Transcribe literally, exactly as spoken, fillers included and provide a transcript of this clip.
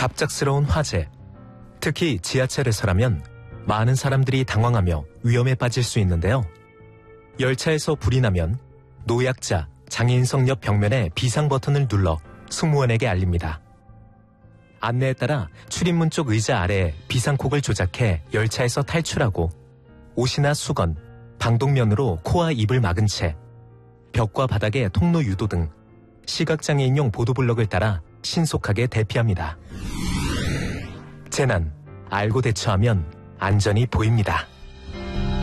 갑작스러운 화재. 특히 지하철에서라면 많은 사람들이 당황하며 위험에 빠질 수 있는데요. 열차에서 불이 나면 노약자, 장애인석 옆 벽면에 비상 버튼을 눌러 승무원에게 알립니다. 안내에 따라 출입문 쪽 의자 아래에 비상콕을 조작해 열차에서 탈출하고 옷이나 수건, 방독면으로 코와 입을 막은 채 벽과 바닥에 통로 유도 등 시각장애인용 보도블럭을 따라 신속하게 대피합니다. 재난, 알고 대처하면 안전이 보입니다.